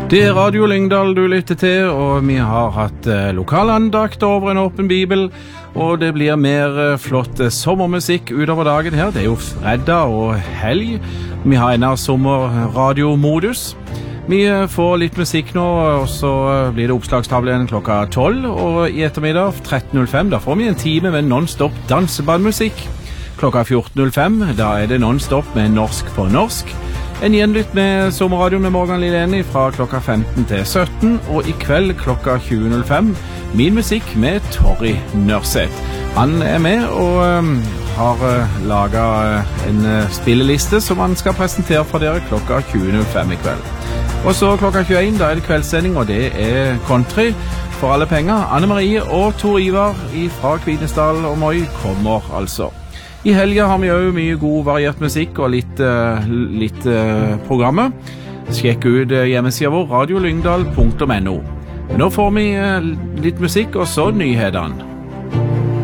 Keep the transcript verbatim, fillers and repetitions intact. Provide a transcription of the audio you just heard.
Det er Radio Lyngdal du lytter til, og vi har hatt eh, lokalandakt over en åpen bibel, og det blir mer eh, flott eh, sommermusikk utover dagen her. Det er jo fredag og helg. Vi har enda sommerradiomodus. Vi eh, får litt musikk nå, og så eh, blir det oppslagstavlen klokka tolv, og i ettermiddag tretten null fem, da får vi en time med non-stop dansebandmusikk. Klokka fjorten null fem, da er det non-stop med norsk på norsk. En gjenlytt med sommerradioen med Morgan Lilleni fra klokka femten til sytten, og i kveld klokka tjue null fem, min musikk med Torry Nørseth. Han er med og um, har uh, laget uh, en uh, spilleliste som han skal presentere for dere klokka tjue null fem i kveld. Og så klokka tjueen, da er det kveldssending, og det er country for alle penger. Anne Marie og Tor Ivar fra Kvinesdal og Moi kommer altså. I helga har vi jo mye god variert musikk og litt, uh, litt uh, programmer. Sjekk ut uh, hjemmesiden vår radio lyngdal punktum no. Nå får vi uh, litt musikk og så nyhetene.